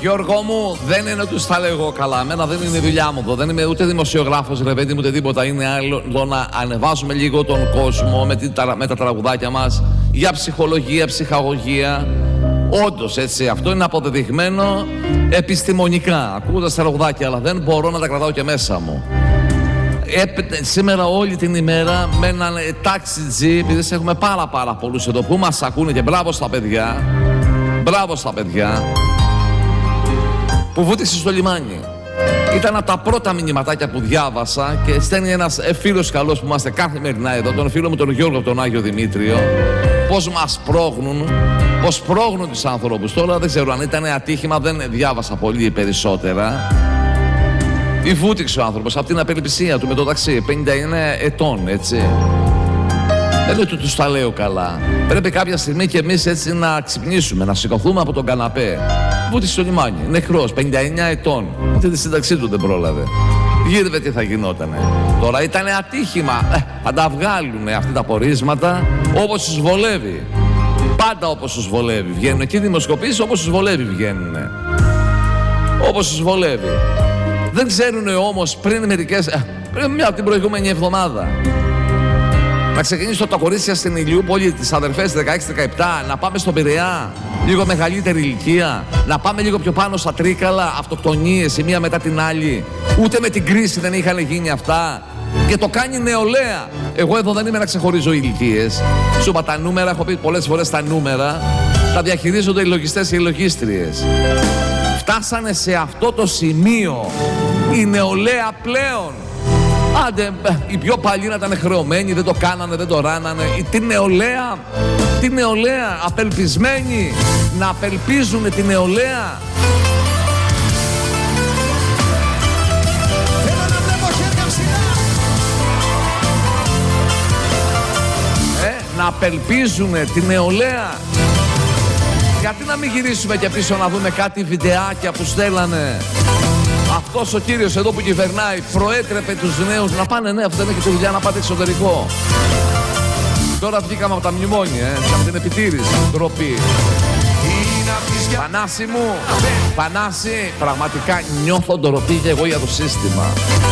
Γιώργο μου, δεν είναι ότι τα λέω εγώ καλά. Εμένα δεν είναι η δουλειά μου εδώ. Δεν είμαι ούτε δημοσιογράφος, ρε παιδί μου, ούτε τίποτα. Είναι άλλο να ανεβάζουμε λίγο τον κόσμο με τα τραγουδάκια μας για ψυχολογία, ψυχαγωγία. Όντως, έτσι, αυτό είναι αποδεδειγμένο επιστημονικά. Ακούγοντας τα τραγουδάκια, αλλά δεν μπορώ να τα κρατάω και μέσα μου. Σήμερα όλη την ημέρα με έναν ταξιτζή, επειδή έχουμε πάρα πολλούς εδώ που μας ακούνε και μπράβο στα παιδιά. Μπράβο στα παιδιά που βούτυξε στο λιμάνι. Ήταν από τα πρώτα μηνυματάκια που διάβασα και στέλνει ένας φίλος καλός που είμαστε καθημερινά εδώ, τον φίλο μου τον Γιώργο από τον Άγιο Δημήτριο, πώς μας πρόγνουν, πώς πρόγνουν τους άνθρωπους. Τώρα δεν ξέρω αν ήταν ατύχημα, δεν διάβασα πολύ περισσότερα. Ή βούτυξε ο άνθρωπος από την απελπισία του με το ταξί, 59 ετών, έτσι. Δεν είναι ότι τους τα λέω καλά. Πρέπει κάποια στιγμή και εμείς έτσι να ξυπνήσουμε, να σηκωθούμε από τον καναπέ. Βούτυξε στο λιμάνι, νεκρός, 59 ετών. Ούτε τη σύνταξή του δεν πρόλαβε. Γύρευε τι θα γινότανε. Τώρα ήταν ατύχημα. Θα τα βγάλουν αυτά τα πορίσματα όπως τους βολεύει. Πάντα όπως τους βολεύει. Βγαίνουν εκεί δημοσκοπήσεις όπως τους βολεύει βγαίνουν. Όπως τους βολεύει. Δεν ξέρουν όμως πριν την προηγούμενη εβδομάδα. Να ξεκινήσω τα κορίτσια στην Ηλιούπολη, τις αδερφές 16-17, να πάμε στον Πειραιά, λίγο μεγαλύτερη ηλικία, να πάμε λίγο πιο πάνω στα Τρίκαλα, αυτοκτονίες η μία μετά την άλλη. Ούτε με την κρίση δεν είχαν γίνει αυτά. Και το κάνει νεολαία. Εγώ εδώ δεν είμαι να ξεχωρίζω ηλικίες. Σου είπα τα νούμερα, έχω πει πολλές φορές τα νούμερα, τα διαχειρίζονται οι λογιστές και οι λογίστριες. Φτάσανε σε αυτό το σημείο η νεολαία πλέον. Άντε, οι πιο παλιοί να ήταν χρεωμένοι, δεν το κάνανε, δεν το ράνανε. Τη νεολαία, απελπισμένοι, να απελπίζουν τη νεολαία. Να απελπίζουν τη νεολαία. Γιατί να μην γυρίσουμε και πίσω να δούμε κάτι βιντεάκια που στέλνανε. Αυτός ο κύριος εδώ που κυβερνάει προέτρεπε τους νέους να πάνε, ναι, αυτό δεν έχει τη δουλειά, να πάτε εξωτερικό. Τώρα βγήκαμε από τα μνημόνια, από την επιτήρηση, ντροπή. Θανάση μου, Θανάση, πραγματικά νιώθω ντροπή και εγώ για το σύστημα.